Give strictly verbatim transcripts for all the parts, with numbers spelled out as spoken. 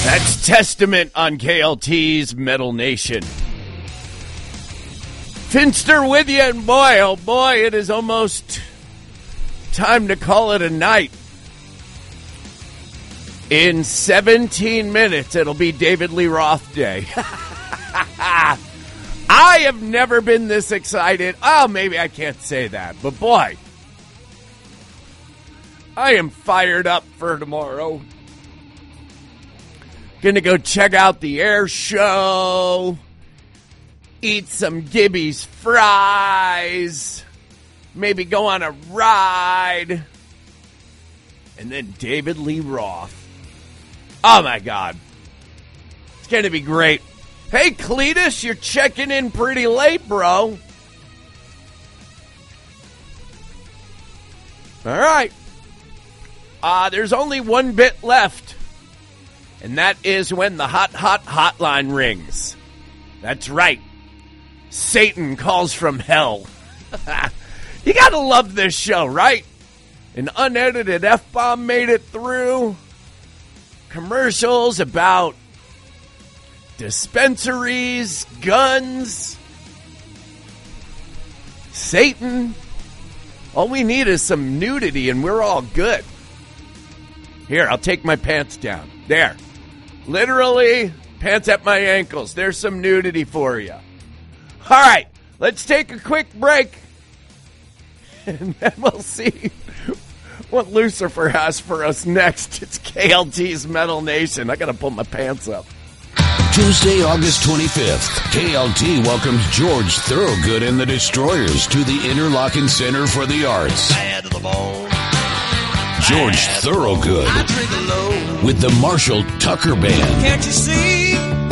That's Testament on K L T's Metal Nation. Finster with you, and boy, oh boy, it is almost time to call it a night. In seventeen minutes, it'll be David Lee Roth Day. I have never been this excited. Oh, maybe I can't say that, but boy, I am fired up for tomorrow. Gonna go check out the air show, eat some Gibby's fries, maybe go on a ride, and then David Lee Roth. Oh my God. It's gonna be great. Hey Cletus, you're checking in pretty late, bro. All right. Uh, there's only one bit left. And that is when the hot, hot hotline rings. That's right. Satan calls from hell. You gotta love this show, right? An unedited F-bomb made it through. Commercials about dispensaries, guns, Satan. All we need is some nudity and we're all good. Here, I'll take my pants down. There. Literally, pants at my ankles. There's some nudity for you. All right, let's take a quick break. And then we'll see what Lucifer has for us next. It's K L T's Metal Nation. I got to pull my pants up. Tuesday, August twenty-fifth, K L T welcomes George Thorogood and the Destroyers to the Interlochen Center for the Arts. Bad to the bone. George Thorogood with the Marshall Tucker Band. Can't you see?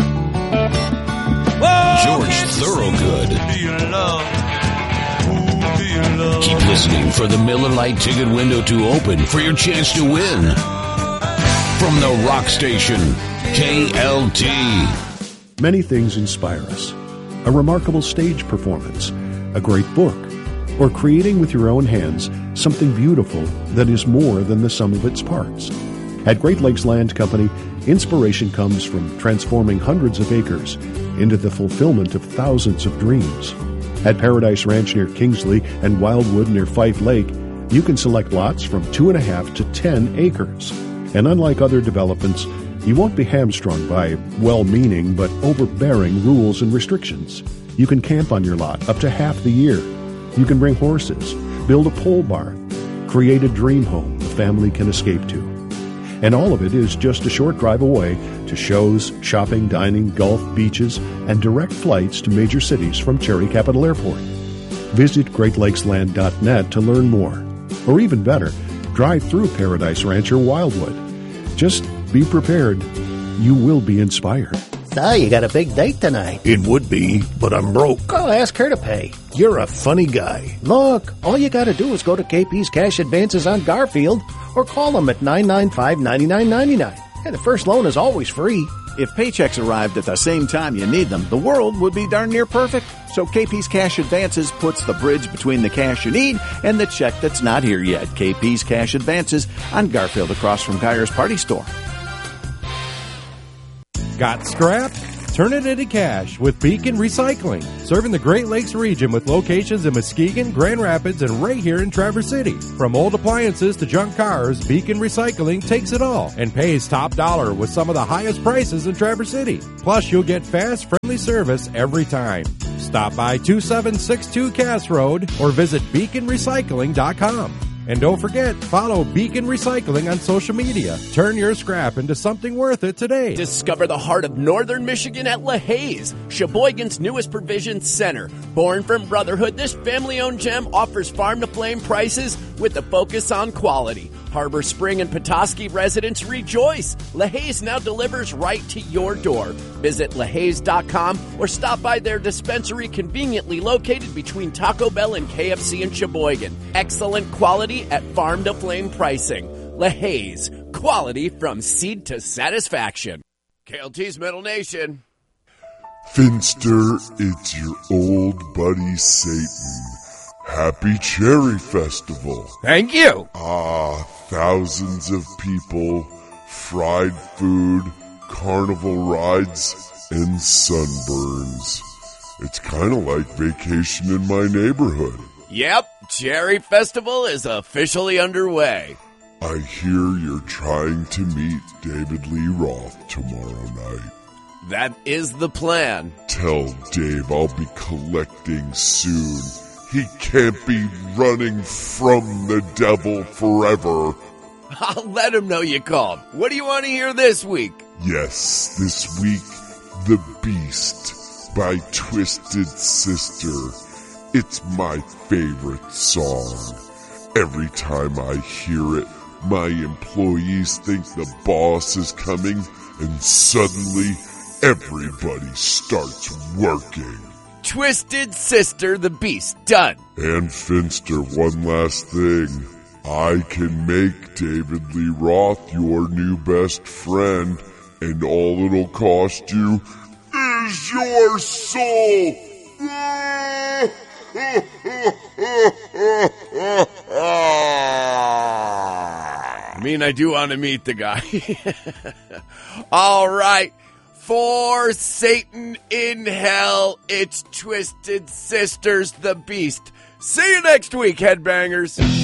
Whoa, George Thorogood. Do you love? Who do you love? Keep listening for the Miller Lite ticket window to open for your chance to win. From the rock station, K L T. Many things inspire us. A remarkable stage performance, a great book, or creating with your own hands something beautiful that is more than the sum of its parts. At Great Lakes Land Company, inspiration comes from transforming hundreds of acres into the fulfillment of thousands of dreams. At Paradise Ranch near Kingsley and Wildwood near Fife Lake, you can select lots from two and a half to ten acres. And unlike other developments, you won't be hamstrung by well-meaning but overbearing rules and restrictions. You can camp on your lot up to half the year. You can bring horses, build a pole barn, create a dream home the family can escape to. And all of it is just a short drive away to shows, shopping, dining, golf, beaches, and direct flights to major cities from Cherry Capital Airport. Visit great lakes land dot net to learn more. Or even better, drive through Paradise Ranch or Wildwood. Just be prepared. You will be inspired. So, you got a big date tonight. It would be, but I'm broke. I'll ask her to pay. You're a funny guy. Look, all you got to do is go to K P's Cash Advances on Garfield or call them at nine nine five, nine nine nine nine. And the first loan is always free. If paychecks arrived at the same time you need them, the world would be darn near perfect. So K P's Cash Advances puts the bridge between the cash you need and the check that's not here yet. K P's Cash Advances on Garfield across from Geyer's Party Store. Got scrap? Turn it into cash with Beacon Recycling, serving the Great Lakes region with locations in Muskegon, Grand Rapids, and right here in Traverse City. From old appliances to junk cars, Beacon Recycling takes it all and pays top dollar with some of the highest prices in Traverse City. Plus, you'll get fast, friendly service every time. Stop by two seven six two Cass Road or visit beacon recycling dot com. And don't forget, follow Beacon Recycling on social media. Turn your scrap into something worth it today. Discover the heart of northern Michigan at LaHaye's, Sheboygan's newest provision center. Born from brotherhood, this family-owned gem offers farm-to-flame prices with a focus on quality. Harbor Spring and Petoskey residents rejoice. LaHaye's now delivers right to your door. Visit LaHaye's dot com or stop by their dispensary conveniently located between Taco Bell and K F C in Sheboygan. Excellent quality at farm-to-flame pricing. LaHaye's, quality from seed to satisfaction. K L T's Metal Nation. Finster, it's your old buddy Satan. Happy Cherry Festival. Thank you. Ah, thousands of people, fried food, carnival rides and sunburns. It's kind of like vacation in my neighborhood. Yep, Cherry Festival is officially underway. I hear you're trying to meet David Lee Roth tomorrow night. That is the plan. Tell Dave I'll be collecting soon. He can't be running from the devil forever. I'll let him know you called. What do you want to hear this week? Yes, this week, The Beast by Twisted Sister. It's my favorite song. Every time I hear it, my employees think the boss is coming, and suddenly everybody starts working. Twisted Sister, The Beast, done. And Finster, one last thing. I can make David Lee Roth your new best friend, and all it'll cost you is your soul. I mean, I do want to meet the guy. All right. For Satan in Hell, it's Twisted Sisters, The Beast. See you next week, headbangers.